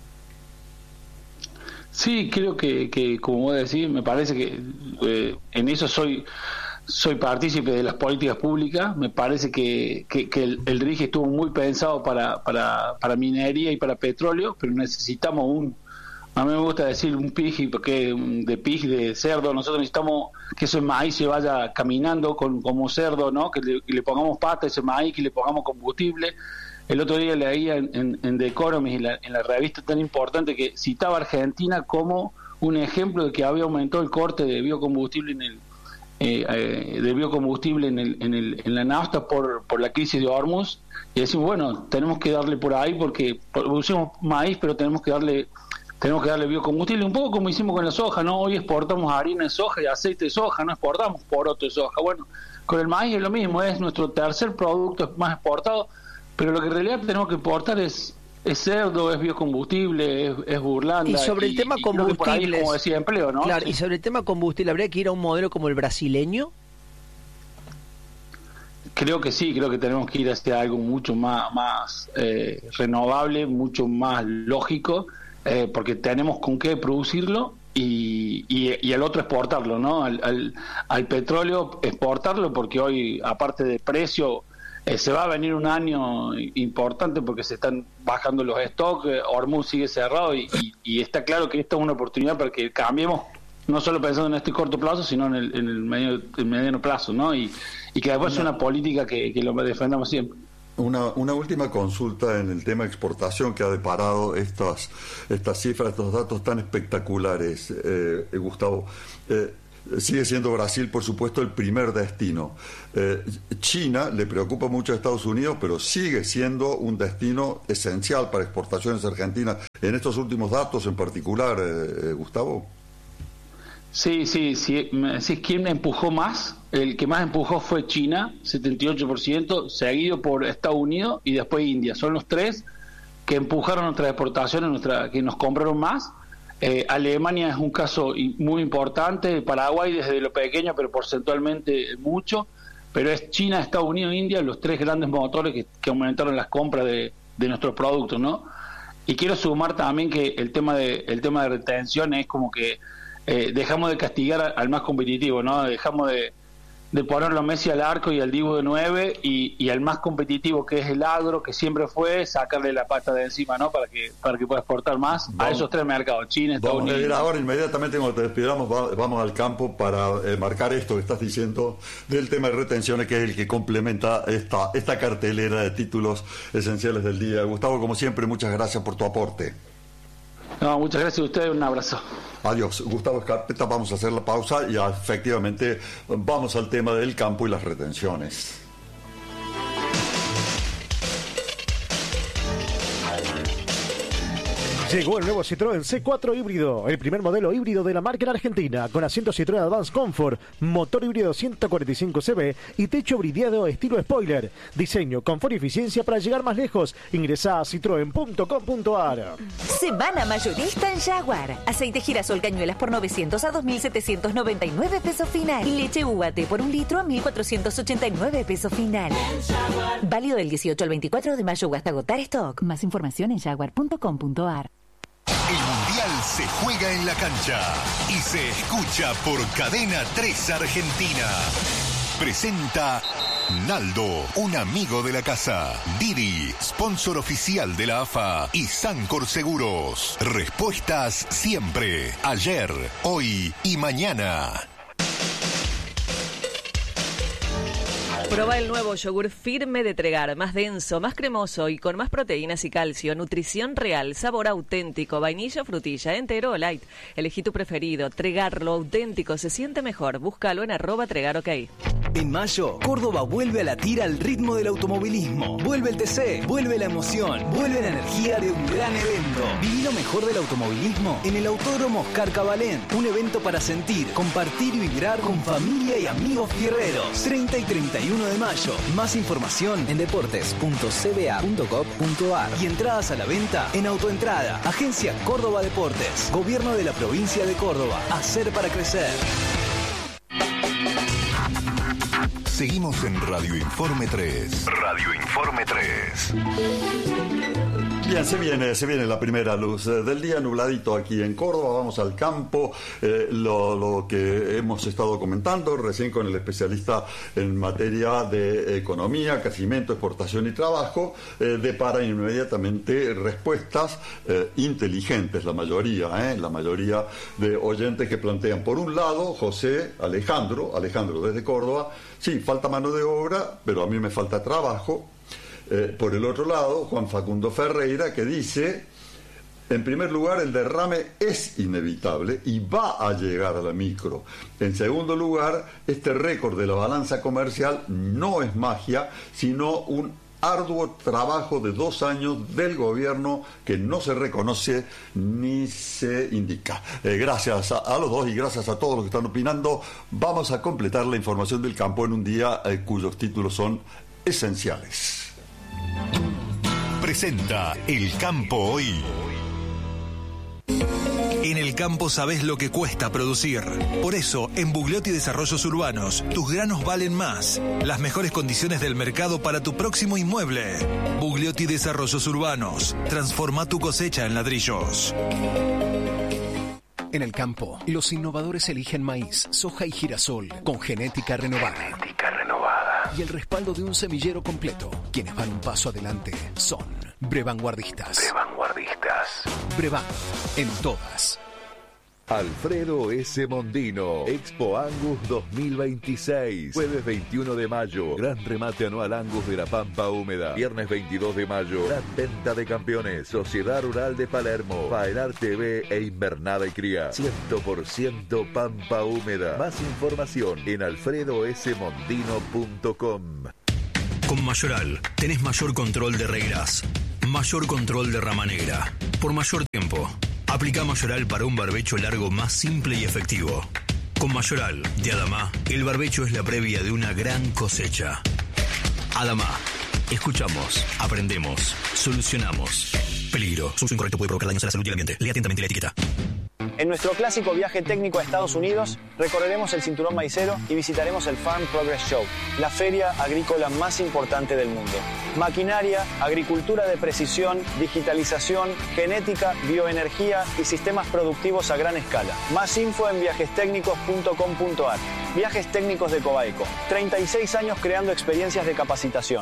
S15: Sí, creo que, que como vos decís, me parece que eh, en eso soy... Soy partícipe de las políticas públicas. Me parece que, que, que el, el R I G estuvo muy pensado para, para, para minería y para petróleo, pero necesitamos un, a mí me gusta decir un pig, porque de pig, de cerdo. Nosotros necesitamos que ese maíz se vaya caminando con, como cerdo, ¿no? Que le, que le pongamos pata a ese maíz, que le pongamos combustible. El otro día leía en, en, en The Economist, en la, en la revista tan importante, que citaba a Argentina como un ejemplo de que había aumentado el corte de biocombustible en el Eh, eh, de biocombustible en, el, en, el, en la nafta por, por la crisis de Hormuz, y decimos, bueno, tenemos que darle por ahí porque producimos maíz, pero tenemos que darle tenemos que darle biocombustible, un poco como hicimos con la soja, ¿no? Hoy exportamos harina de soja y aceite de soja, no exportamos poroto de soja. Bueno, con el maíz es lo mismo, es nuestro tercer producto más exportado, pero lo que en realidad tenemos que exportar es es cerdo, es biocombustible, es, es burlanda.
S1: Y sobre el
S15: y,
S1: tema
S15: y
S1: combustible,
S15: como decía, empleo, ¿no?
S1: Claro,
S15: sí.
S1: Y sobre el tema combustible, ¿habría que ir a un modelo como el brasileño?
S15: Creo que sí, creo que tenemos que ir hacia algo mucho más, más eh, renovable, mucho más lógico, eh, porque tenemos con qué producirlo y, y, y al otro exportarlo, ¿no? Al, al, al petróleo exportarlo, porque hoy, aparte de precio, Eh, se va a venir un año importante porque se están bajando los stocks, eh, Hormuz sigue cerrado y, y, y está claro que esta es una oportunidad para que cambiemos, no solo pensando en este corto plazo, sino en el, en el, medio, el mediano plazo, ¿no? Y, y que después es una política que, que lo defendamos siempre.
S2: Una, una última consulta en el tema exportación que ha deparado estas, estas cifras, estos datos tan espectaculares, eh, Gustavo. Eh, sigue siendo Brasil, por supuesto, el primer destino. Eh, China le preocupa mucho a Estados Unidos, pero sigue siendo un destino esencial para exportaciones argentinas. En estos últimos datos en particular, eh, Gustavo.
S15: Sí, sí, sí. Me decís quién empujó más. El que más empujó fue China, setenta y ocho por ciento, seguido por Estados Unidos y después India. Son los tres que empujaron nuestras exportaciones, nuestra, que nos compraron más. Eh, Alemania es un caso muy importante, Paraguay desde lo pequeño, pero porcentualmente mucho. Pero es China, Estados Unidos e India los tres grandes motores que, que aumentaron las compras de, de nuestros productos, ¿no? Y quiero sumar también que el tema de, el tema de retención es como que Eh, dejamos de castigar al más competitivo, ¿no? Dejamos de, de ponerlo a Messi al arco y al Dibu de nueve y, y al más competitivo, que es el agro, que siempre fue, sacarle la pata de encima, ¿no? Para que para que pueda exportar más vamos, a esos tres mercados, China, Estados
S2: vamos
S15: Unidos.
S2: A ir ahora inmediatamente cuando te despidamos, va, vamos al campo para eh, marcar esto que estás diciendo del tema de retenciones, que es el que complementa esta, esta cartelera de títulos esenciales del día. Gustavo, como siempre, muchas gracias por tu aporte.
S15: No, muchas gracias a ustedes, un abrazo.
S2: Adiós, Gustavo Escarpeta, vamos a hacer la pausa y efectivamente vamos al tema del campo y las retenciones.
S16: Llegó el nuevo Citroën C cuatro híbrido, el primer modelo híbrido de la marca en Argentina, con asiento Citroën Advance Comfort, motor híbrido ciento cuarenta y cinco C V y techo brideado estilo spoiler. Diseño, confort y eficiencia para llegar más lejos. Ingresá a citroen punto com punto a r.
S17: Semana mayorista en Jaguar. Aceite girasol cañuelas por novecientos a dos mil setecientos noventa y nueve pesos final. Leche U A T por un litro a mil cuatrocientos ochenta y nueve pesos final. Válido del dieciocho al veinticuatro de mayo hasta agotar stock. Más información en jaguar punto com punto a r.
S18: El Mundial se juega en la cancha y se escucha por Cadena tres Argentina. Presenta Naldo, un amigo de la casa. Didi, sponsor oficial de la A F A y Sancor Seguros. Respuestas siempre, ayer, hoy y mañana.
S7: Proba el nuevo yogur firme de Tregar, más denso, más cremoso y con más proteínas y calcio. Nutrición real, sabor auténtico, vainilla o frutilla, entero o light. Elegí tu preferido. Tregar, lo auténtico se siente mejor. Búscalo en arroba Tregar OK.
S19: En mayo, Córdoba vuelve a latir al ritmo del automovilismo. Vuelve el T C, vuelve la emoción, vuelve la energía de un gran evento. Viví lo mejor del automovilismo en el Autódromo Oscar Cabalén. Un evento para sentir, compartir y vibrar con familia y amigos fierreros. treinta y treinta y uno de mayo. Más información en deportes punto c b a punto gov punto a r y entradas a la venta en Autoentrada. Agencia Córdoba Deportes. Gobierno de la provincia de Córdoba. Hacer para crecer.
S18: Seguimos en Radio Informe tres. Radio Informe tres.
S2: Bien, se viene, se viene la primera luz eh, del día, nubladito aquí en Córdoba. Vamos al campo, eh, lo, lo que hemos estado comentando recién con el especialista en materia de economía, crecimiento, exportación y trabajo, eh, depara inmediatamente respuestas eh, inteligentes, la mayoría, eh, la mayoría de oyentes que plantean, por un lado, José Alejandro, Alejandro desde Córdoba, sí, falta mano de obra, pero a mí me falta trabajo. Eh, por el otro lado, Juan Facundo Ferreira, que dice, en primer lugar, el derrame es inevitable y va a llegar a la micro. En segundo lugar, este récord de la balanza comercial no es magia, sino un arduo trabajo de dos años del gobierno que no se reconoce ni se indica. Eh, gracias a, a los dos y gracias a todos los que están opinando. Vamos a completar la información del campo en un día eh, cuyos títulos son esenciales.
S18: Presenta El Campo Hoy.
S9: En el campo sabés lo que cuesta producir. Por eso, en Bugliotti Desarrollos Urbanos, tus granos valen más. Las mejores condiciones del mercado para tu próximo inmueble. Bugliotti Desarrollos Urbanos. Transforma tu cosecha en ladrillos.
S20: En el campo, los innovadores eligen maíz, soja y girasol con genética renovada.
S18: Genética renovada.
S20: Y el respaldo de un semillero completo. Quienes van un paso adelante son Brevanguardistas.
S18: Brevanguardistas.
S20: Brevan, en todas.
S21: Alfredo S. Mondino, Expo Angus dos mil veintiséis, jueves veintiuno de mayo, gran remate anual Angus de la Pampa Húmeda, viernes veintidós de mayo, gran venta de campeones, Sociedad Rural de Palermo, Faenar T V e Invernada y Cría, cien por ciento Pampa Húmeda. Más información en alfredo s mondino punto com.
S22: Con Mayoral tenés mayor control de reglas, mayor control de rama negra, por mayor tiempo. Aplica Mayoral para un barbecho largo más simple y efectivo. Con Mayoral de Adama, el barbecho es la previa de una gran cosecha. Adama, escuchamos, aprendemos, solucionamos. Peligro. Su uso incorrecto puede provocar daños a la salud y al ambiente. Lea atentamente la etiqueta.
S23: En nuestro clásico viaje técnico a Estados Unidos, recorreremos el cinturón maicero y visitaremos el Farm Progress Show, la feria agrícola más importante del mundo. Maquinaria, agricultura de precisión, digitalización, genética, bioenergía y sistemas productivos a gran escala. Más info en viajes técnicos punto com punto a r. Viajes Técnicos de Cobaeco. treinta y seis años creando experiencias de capacitación.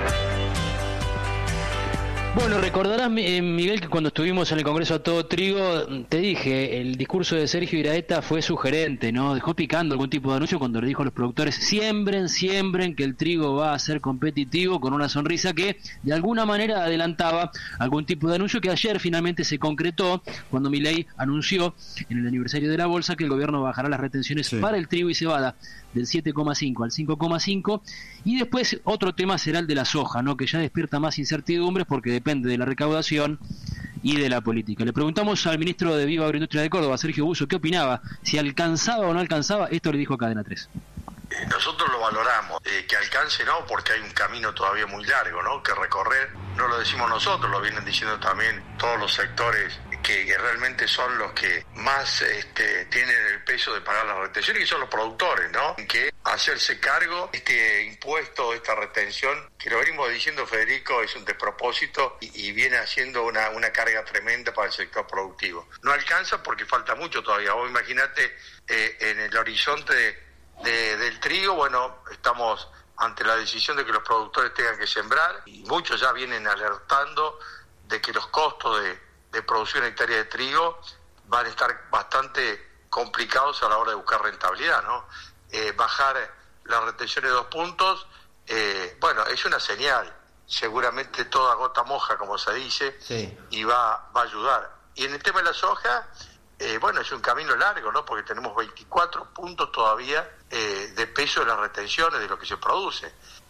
S24: Bueno, recordarás, Miguel, que cuando estuvimos en el Congreso A Todo Trigo, te dije, el discurso de Sergio Iraeta fue sugerente, ¿no? Dejó picando algún tipo de anuncio cuando le dijo a los productores, siembren, siembren, que el trigo va a ser competitivo, con una sonrisa que de alguna manera adelantaba algún tipo de anuncio que ayer finalmente se concretó cuando Milei anunció en el aniversario de la bolsa que el gobierno bajará las retenciones sí. para el trigo y cebada del siete coma cinco al cinco coma cinco, y después otro tema será el de la soja, ¿no? Que ya despierta más incertidumbres porque depende de la recaudación y de la política. Le preguntamos al ministro de Viva Agroindustria de Córdoba, Sergio Busso, qué opinaba, si alcanzaba o no alcanzaba. Esto le dijo a Cadena tres.
S25: Nosotros lo valoramos, eh, que alcance no, porque hay un camino todavía muy largo, ¿no? Que recorrer. No lo decimos nosotros, lo vienen diciendo también todos los sectores que, que realmente son los que más este, tienen el peso de pagar las retenciones, y son los productores, ¿no? Que hacerse cargo este impuesto, esta retención, que lo venimos diciendo, Federico, es un despropósito y, y viene haciendo una, una carga tremenda para el sector productivo. No alcanza porque falta mucho todavía. Vos imagínate eh, en el horizonte de De, del trigo, bueno, estamos ante la decisión de que los productores tengan que sembrar, y muchos ya vienen alertando de que los costos de, de producción hectárea de trigo van a estar bastante complicados a la hora de buscar rentabilidad, ¿no? Eh, bajar las retenciones de dos puntos, eh, bueno, es una señal, seguramente toda gota moja, como se dice, sí. y va, va a ayudar. Y en el tema de la soja, Eh, bueno, es un camino largo, ¿no? Porque tenemos veinticuatro puntos todavía eh, de peso de las retenciones de lo que se produce.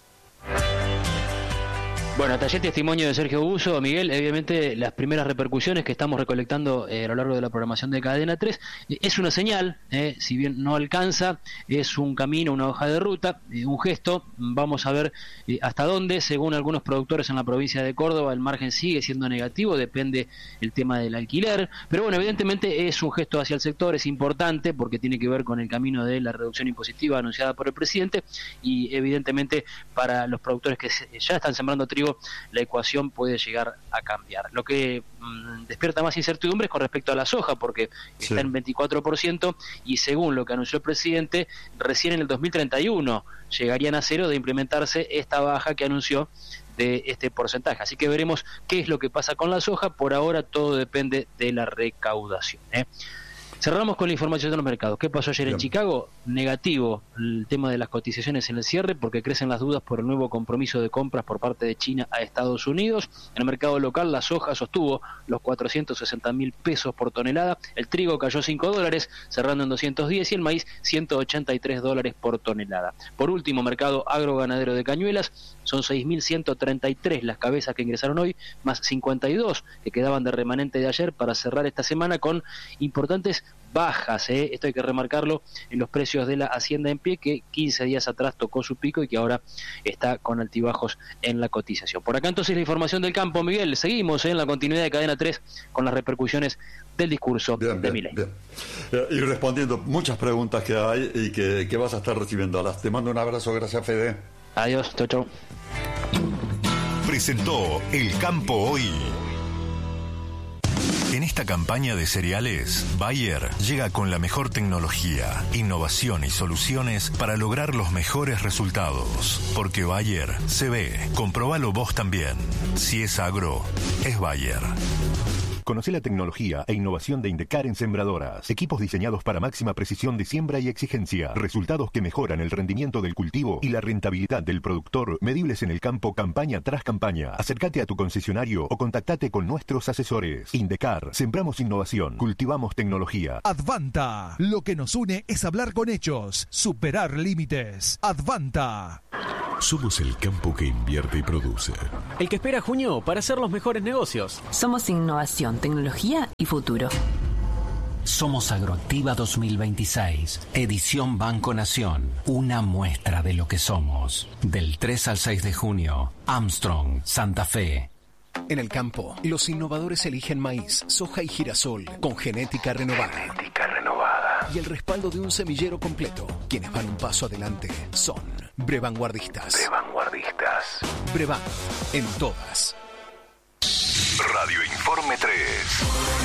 S24: Bueno, hasta allí el testimonio de Sergio Busso. Miguel, obviamente las primeras repercusiones que estamos recolectando eh, a lo largo de la programación de Cadena tres eh, es una señal, eh, si bien no alcanza, es un camino, una hoja de ruta, eh, un gesto. Vamos a ver eh, hasta dónde. Según algunos productores en la provincia de Córdoba, el margen sigue siendo negativo, depende el tema del alquiler, pero bueno, evidentemente es un gesto hacia el sector, es importante porque tiene que ver con el camino de la reducción impositiva anunciada por el presidente, y evidentemente para los productores que se, ya están sembrando trigo, la ecuación puede llegar a cambiar. Lo que mmm, despierta más incertidumbres con respecto a la soja, porque sí. está en veinticuatro por ciento, y según lo que anunció el presidente, recién en el dos mil treinta y uno llegarían a cero de implementarse esta baja que anunció de este porcentaje. Así que veremos qué es lo que pasa con la soja. Por ahora todo depende de la recaudación, ¿eh? Cerramos con la información de los mercados. ¿Qué pasó ayer Bien. en Chicago? Negativo el tema de las cotizaciones en el cierre, porque crecen las dudas por el nuevo compromiso de compras por parte de China a Estados Unidos. En el mercado local, la soja sostuvo los cuatrocientos sesenta mil pesos por tonelada, el trigo cayó cinco dólares, cerrando en doscientos diez, y el maíz ciento ochenta y tres dólares por tonelada. Por último, mercado agroganadero de Cañuelas, son seis mil ciento treinta y tres las cabezas que ingresaron hoy, más cincuenta y dos que quedaban de remanente de ayer, para cerrar esta semana con importantes bajas, ¿eh? Esto hay que remarcarlo en los precios de la hacienda en pie, que quince días atrás tocó su pico y que ahora está con altibajos en la cotización. Por acá entonces la información del campo, Miguel. Seguimos ¿eh? en la continuidad de Cadena tres con las repercusiones del discurso
S2: bien,
S24: de
S2: bien,
S24: Milei.
S2: Bien. Y respondiendo muchas preguntas que hay y que, que vas a estar recibiendo. Las te mando un abrazo, gracias Fede.
S24: Adiós, chau chau.
S18: Presentó El Campo Hoy. En esta campaña de cereales, Bayer llega con la mejor tecnología, innovación y soluciones para lograr los mejores resultados. Porque Bayer se ve. Comprobalo vos también. Si es agro, es Bayer.
S6: Conoce la tecnología e innovación de Indecar en sembradoras. Equipos diseñados para máxima precisión de siembra y exigencia. Resultados que mejoran el rendimiento del cultivo y la rentabilidad del productor, medibles en el campo campaña tras campaña. Acércate a tu concesionario o contactate con nuestros asesores. Indecar, sembramos innovación, cultivamos tecnología.
S11: Advanta, lo que nos une es hablar con hechos, superar límites. Advanta.
S14: Somos el campo que invierte y produce.
S3: El que espera junio para hacer los mejores negocios.
S4: Somos innovación, tecnología y futuro.
S5: Somos Agroactiva dos mil veintiséis, edición Banco Nación. Una muestra de lo que somos. Del tres al seis de junio, Armstrong, Santa Fe.
S20: En el campo, los innovadores eligen maíz, soja y girasol con genética renovada.
S5: Genética renovada.
S20: Y el respaldo de un semillero completo. Quienes van un paso adelante son Brevanguardistas.
S5: Brevanguardistas.
S20: Brevan, en todas.
S18: Radio Informe tres.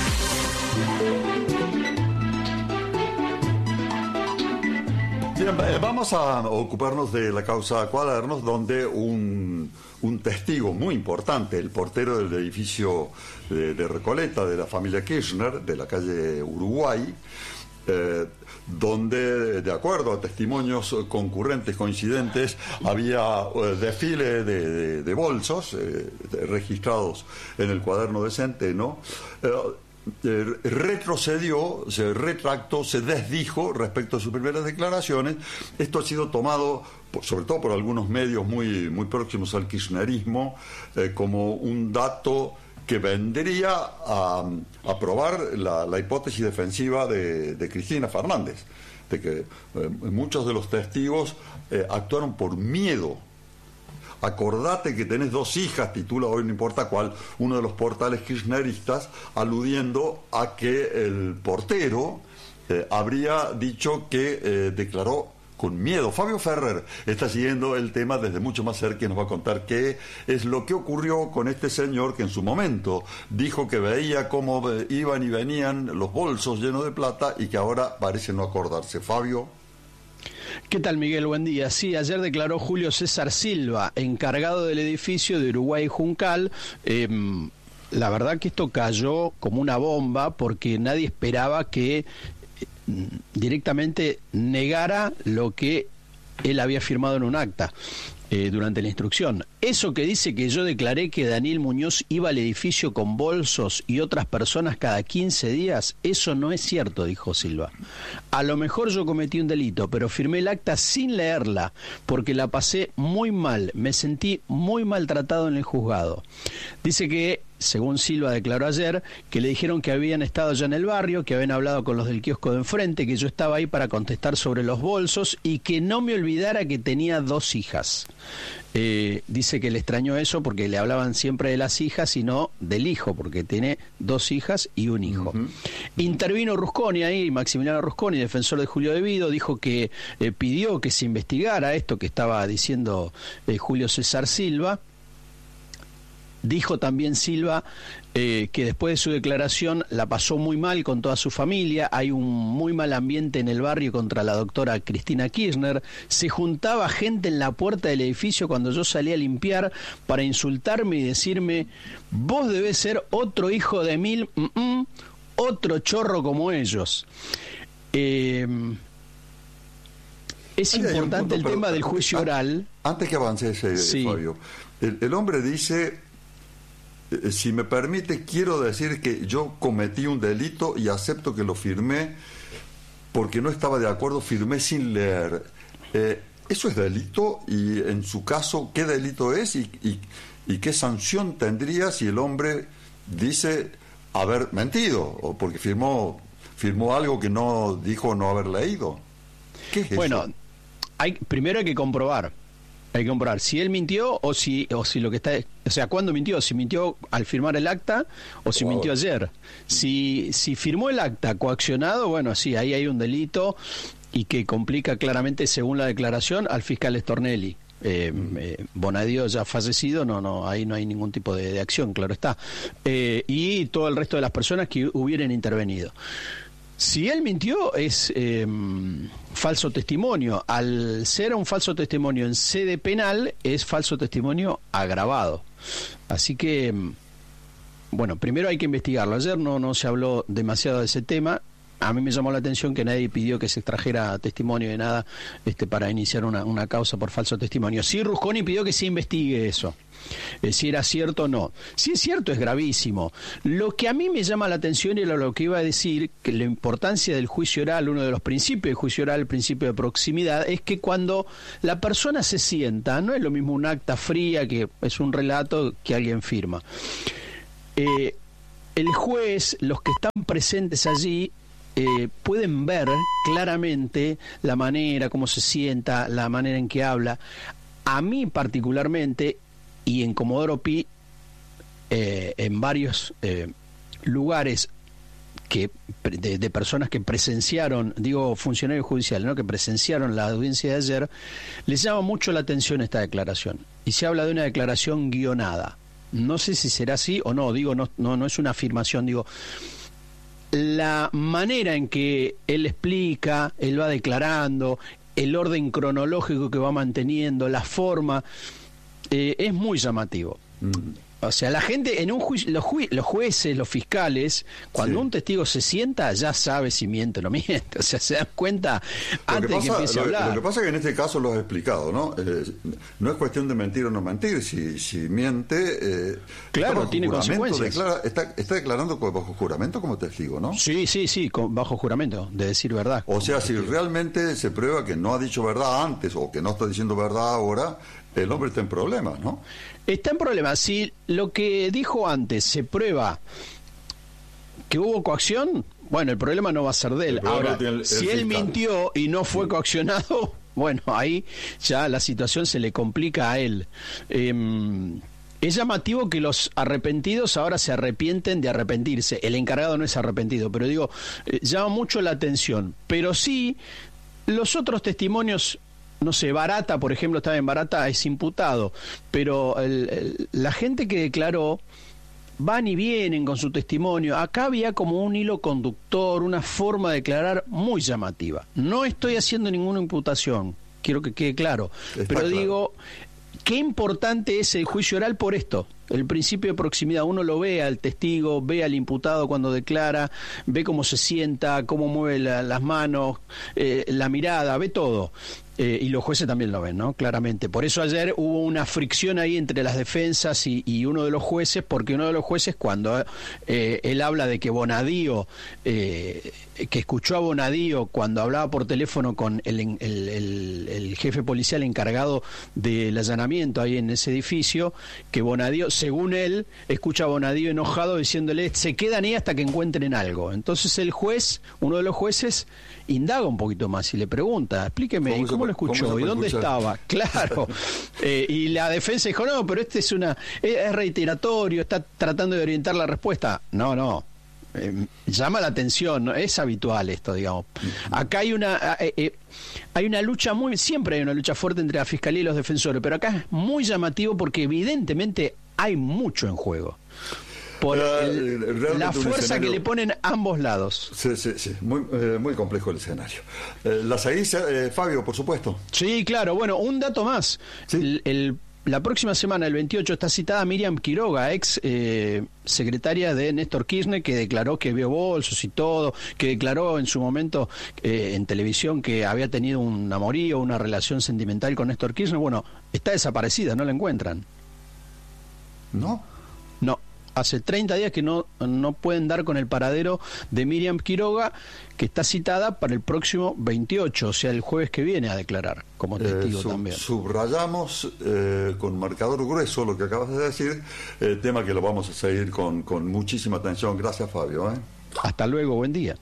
S2: Bien, vamos a ocuparnos de la causa Cuadernos, donde un, un testigo muy importante, el portero del edificio de, de Recoleta de la familia Kirchner, de la calle Uruguay, eh, donde, de acuerdo a testimonios concurrentes, coincidentes, había eh, desfile de, de, de bolsos eh, de, registrados en el cuaderno de Centeno. Eh, Eh, retrocedió, se retractó, se desdijo respecto a sus primeras declaraciones. Esto ha sido tomado, por, sobre todo por algunos medios muy, muy próximos al kirchnerismo, eh, como un dato que vendría a, a probar la, la hipótesis defensiva de, de Cristina Fernández, de que eh, muchos de los testigos eh, actuaron por miedo. Acordate que tenés dos hijas, titula hoy, no importa cuál, uno de los portales kirchneristas, aludiendo a que el portero eh, habría dicho que eh, declaró con miedo. Fabio Ferrer está siguiendo el tema desde mucho más cerca y nos va a contar qué es lo que ocurrió con este señor que en su momento dijo que veía cómo iban y venían los bolsos llenos de plata y que ahora parece no acordarse. Fabio.
S8: ¿Qué tal, Miguel? Buen día. Sí, ayer declaró Julio César Silva, encargado del edificio de Uruguay Juncal. Eh, la verdad que esto cayó como una bomba porque nadie esperaba que eh, directamente negara lo que él había firmado en un acta eh, durante la instrucción. Eso que dice que yo declaré que Daniel Muñoz iba al edificio con bolsos y otras personas cada quince días, eso no es cierto, dijo Silva. A lo mejor yo cometí un delito, pero firmé el acta sin leerla, porque la pasé muy mal, me sentí muy maltratado en el juzgado. Dice que, según Silva declaró ayer, que le dijeron que habían estado ya en el barrio, que habían hablado con los del kiosco de enfrente, que yo estaba ahí para contestar sobre los bolsos y que no me olvidara que tenía dos hijas. Eh, dice que le extrañó eso porque le hablaban siempre de las hijas y no del hijo, porque tiene dos hijas y un hijo. Uh-huh. Intervino Rusconi ahí, Maximiliano Rusconi, defensor de Julio De Vido, dijo que eh, pidió que se investigara esto que estaba diciendo eh, Julio César Silva. Dijo también Silva eh, que después de su declaración la pasó muy mal con toda su familia, hay un muy mal ambiente en el barrio contra la doctora Cristina Kirchner, se juntaba gente en la puerta del edificio cuando yo salí a limpiar para insultarme y decirme, vos debés ser otro hijo de mil, mm-mm, otro chorro como ellos. Eh, es Ay, importante punto, el tema del juicio
S2: antes,
S8: oral.
S2: Antes que avance ese, sí. Fabio, el, el hombre dice... Si me permite, quiero decir que yo cometí un delito y acepto que lo firmé porque no estaba de acuerdo, firmé sin leer. Eh, ¿Eso es delito? Y en su caso, ¿qué delito es? Y, y, y qué sanción tendría si el hombre dice haber mentido o porque firmó, firmó algo que no dijo no haber leído? ¿Qué es
S8: bueno,
S2: eso?
S8: Hay, primero hay que comprobar. Hay que comprobar si él mintió o si o si lo que está, o sea, ¿cuándo mintió? Si mintió al firmar el acta o si wow. mintió ayer. Si si firmó el acta coaccionado, bueno, sí, ahí hay un delito y que complica claramente, según la declaración, al fiscal Stornelli. Eh, eh, Bonadio ya fallecido, no, no, ahí no hay ningún tipo de, de acción, claro está. Eh, y todo el resto de las personas que hubieran intervenido. Si él mintió es eh, falso testimonio. Al ser un falso testimonio en sede penal es falso testimonio agravado. Así que bueno, primero hay que investigarlo. Ayer no, no se habló demasiado de ese tema. A mí me llamó la atención que nadie pidió que se extrajera testimonio de nada este, para iniciar una, una causa por falso testimonio. Sí, Rusconi pidió que se investigue eso, eh, si era cierto o no. Si es cierto, es gravísimo. Lo que a mí me llama la atención y lo, lo que iba a decir, que la importancia del juicio oral, uno de los principios del juicio oral, el principio de proximidad, es que cuando la persona se sienta, no es lo mismo un acta fría que es un relato que alguien firma. Eh, el juez, los que están presentes allí, Eh, pueden ver claramente la manera, cómo se sienta, la manera en que habla. A mí particularmente, y en Comodoro Pi, eh, en varios eh, lugares que de, de personas que presenciaron, digo funcionarios judiciales, ¿no?, que presenciaron la audiencia de ayer, les llama mucho la atención esta declaración. Y se habla de una declaración guionada. No sé si será así o no, digo, no, no, no es una afirmación, digo... La manera en que él explica, él va declarando, el orden cronológico que va manteniendo, la forma, eh, es muy llamativo. Mm. O sea, la gente, en un juicio, los, ju los jueces, los fiscales, cuando sí. un testigo se sienta, ya sabe si miente o no miente. O sea, se dan cuenta antes de que empiece a hablar.
S2: Lo que pasa es que en este caso lo has explicado, ¿no? Eh, no es cuestión de mentir o no mentir. Si, si miente... Eh,
S8: claro, tiene consecuencias.
S2: Declara, está, está declarando bajo juramento como testigo, ¿no?
S8: Sí, sí, sí, con, bajo juramento, de decir verdad.
S2: O sea,
S8: testigo.
S2: Si realmente se prueba que no ha dicho verdad antes o que no está diciendo verdad ahora, el hombre está en problemas, ¿no?
S8: Está en problemas. Si lo que dijo antes se prueba que hubo coacción, bueno, el problema no va a ser de él. Ahora, el, el si él fiscal. mintió y no fue sí. coaccionado, bueno, ahí ya la situación se le complica a él. Eh, es llamativo que los arrepentidos ahora se arrepienten de arrepentirse. El encargado no es arrepentido, pero digo, eh, llama mucho la atención. Pero sí, los otros testimonios... No sé, Barata, por ejemplo, estaba en Barata, es imputado, pero el, el, la gente que declaró van y vienen con su testimonio. Acá había como un hilo conductor, una forma de declarar muy llamativa. No estoy haciendo ninguna imputación, quiero que quede claro, Está pero claro. digo, qué importante es el juicio oral por esto. El principio de proximidad, uno lo ve al testigo, ve al imputado cuando declara, ve cómo se sienta, cómo mueve la, las manos, eh, la mirada, ve todo. Eh, y los jueces también lo ven, ¿no? Claramente. Por eso ayer hubo una fricción ahí entre las defensas y, y uno de los jueces, porque uno de los jueces, cuando eh, él habla de que Bonadío, eh, que escuchó a Bonadío cuando hablaba por teléfono con el, el, el, el jefe policial encargado del allanamiento ahí en ese edificio, que Bonadío, según él, escucha a Bonadío enojado diciéndole, se quedan ahí hasta que encuentren algo. Entonces el juez, uno de los jueces, indaga un poquito más y le pregunta, explíqueme, ¿cómo, ¿cómo lo escuchó? ¿Cómo ¿Y dónde escuchar? estaba? Claro. eh, y la defensa dijo, no, pero este es una es, es reiteratorio, está tratando de orientar la respuesta. No, no. Eh, llama la atención, ¿no? Es habitual esto, digamos. Acá hay una eh, eh, hay una lucha muy, siempre hay una lucha fuerte entre la fiscalía y los defensores, pero acá es muy llamativo porque evidentemente hay mucho en juego. Por el, la fuerza escenario... que le ponen ambos lados.
S2: Sí, sí, sí. Muy, eh, muy complejo el escenario. Eh, ¿La seguís, eh, Fabio, por supuesto?
S8: Sí, claro. Bueno, un dato más. ¿Sí? El, el, la próxima semana, el veintiocho, está citada Miriam Quiroga, ex eh, secretaria de Néstor Kirchner, que declaró que vio bolsos y todo, que declaró en su momento eh, en televisión que había tenido un amorío, una relación sentimental con Néstor Kirchner. Bueno, está desaparecida, no la encuentran.
S2: ¿No?
S8: No. Hace treinta días que no, no pueden dar con el paradero de Miriam Quiroga, que está citada para el próximo veintiocho, o sea, el jueves que viene a declarar como testigo eh, sub, también.
S2: Subrayamos eh, con marcador grueso lo que acabas de decir, eh, tema que lo vamos a seguir con, con muchísima atención. Gracias, Fabio. ¿eh?
S8: Hasta luego, buen día.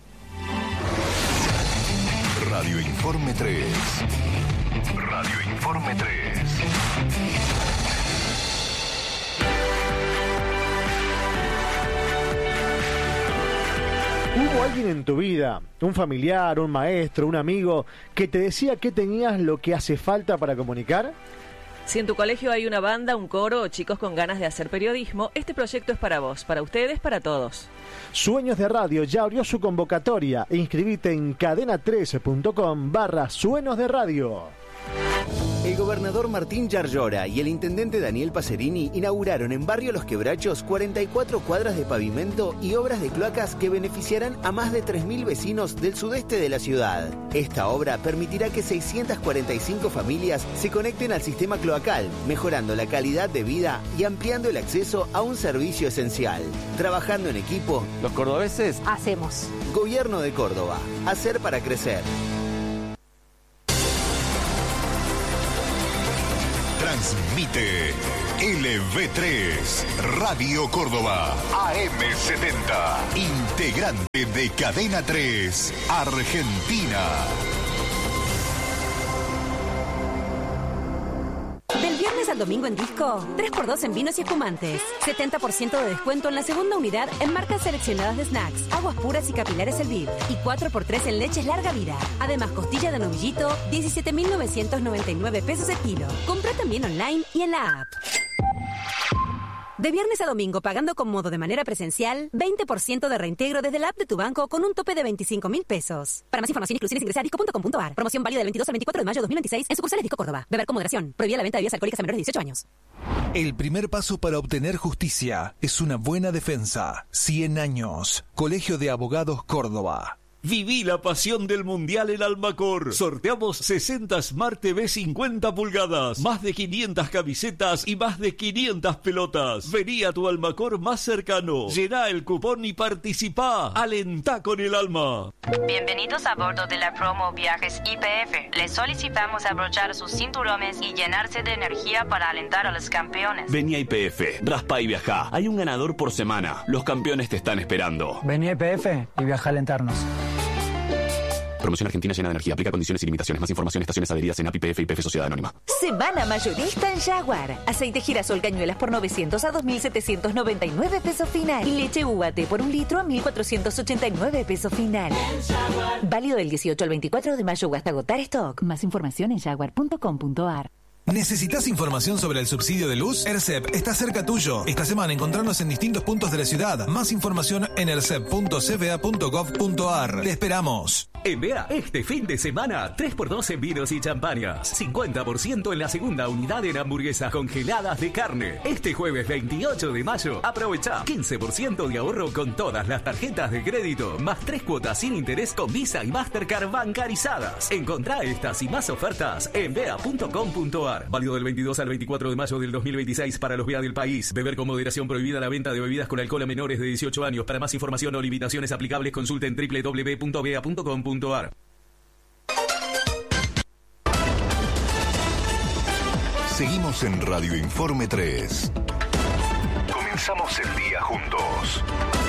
S18: Radio Informe tres. Radio Informe tres.
S16: ¿Hubo alguien en tu vida, un familiar, un maestro, un amigo, que te decía que tenías lo que hace falta para comunicar?
S7: Si en tu colegio hay una banda, un coro o chicos con ganas de hacer periodismo, este proyecto es para vos, para ustedes, para todos.
S16: Sueños de Radio ya abrió su convocatoria. Inscribite en cadena trece punto com barra Sueños de Radio.
S21: En
S1: gobernador Martín Yarlora y el intendente Daniel Pacerini inauguraron en Barrio Los Quebrachos cuarenta y cuatro cuadras de pavimento y obras de cloacas que beneficiarán a más de tres mil vecinos del sudeste de la ciudad. Esta obra permitirá que seiscientas cuarenta y cinco familias se conecten al sistema cloacal, mejorando la calidad de vida y ampliando el acceso a un servicio esencial. Trabajando en equipo,
S10: los cordobeses
S17: hacemos.
S1: Gobierno de Córdoba. Hacer para crecer.
S18: Transmite L V tres, Radio Córdoba, A M setenta, integrante de Cadena tres, Argentina.
S12: Del viernes al domingo en Disco, tres por dos en vinos y espumantes. setenta por ciento de descuento en la segunda unidad en marcas seleccionadas de snacks, aguas puras y capilares Elviv. Y cuatro por tres en leches larga vida. Además, costilla de novillito, diecisiete mil novecientos noventa y nueve pesos el kilo. Compra también online y en la app. De viernes a domingo, pagando con modo de manera presencial, veinte por ciento de reintegro desde la app de tu banco con un tope de veinticinco mil pesos. Para más información, inclusiones, ingresa a disco punto com punto ar. Promoción válida del veintidós al veinticuatro de mayo de dos mil veintiséis en sucursales Disco Córdoba. Beber con moderación. Prohibida la venta de bebidas alcohólicas a menores de dieciocho años.
S11: El primer paso para obtener justicia es una buena defensa. cien años. Colegio de Abogados Córdoba.
S13: Viví la pasión del Mundial en Almacor. Sorteamos sesenta Smart T V cincuenta pulgadas, más de quinientas camisetas y más de quinientas pelotas. Vení a tu Almacor más cercano, llená el cupón y participá. Alentá con el alma.
S15: Bienvenidos a bordo de la promo Viajes Y P F. Les solicitamos abrochar sus cinturones y llenarse de energía para alentar a los campeones.
S26: Vení a Y P F, raspa y viajá. Hay un ganador por semana. Los campeones te están esperando.
S27: Vení a Y P F y viaja a alentarnos.
S26: Promoción Argentina llena de energía. Aplica condiciones y limitaciones. Más información, estaciones adheridas en A P I P F y P F Sociedad Anónima.
S17: Semana mayorista en Jaguar. Aceite girasol cañuelas por novecientos a dos mil setecientos noventa y nueve pesos final. Y leche U A T por un litro a mil cuatrocientos ochenta y nueve pesos final. Válido del dieciocho al veinticuatro de mayo hasta agotar stock. Más información en jaguar punto com punto ar.
S11: ¿Necesitas información sobre el subsidio de luz? ERCEP está cerca tuyo. Esta semana encontrarnos en distintos puntos de la ciudad. Más información en ercep punto c b a punto gov punto ar. Te esperamos.
S28: En B E A, este fin de semana, tres por dos en vinos y champañas. cincuenta por ciento en la segunda unidad en hamburguesas congeladas de carne. Este jueves veintiocho de mayo, aprovecha quince por ciento de ahorro con todas las tarjetas de crédito, más tres cuotas sin interés con Visa y Mastercard bancarizadas. Encontrá estas y más ofertas en b e a punto com punto ar. Válido del veintidós al veinticuatro de mayo del dos mil veintiséis para los B E A del país. Beber con moderación. Prohibida la venta de bebidas con alcohol a menores de dieciocho años. Para más información o limitaciones aplicables, consulten doble u doble u doble u punto b e a punto com punto ar.
S18: Seguimos en Radio Informe tres. Comenzamos el día juntos.